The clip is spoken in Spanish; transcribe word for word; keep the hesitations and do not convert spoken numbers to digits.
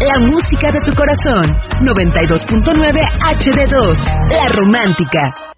la música de tu corazón. noventa y dos punto nueve H D dos, La Romántica.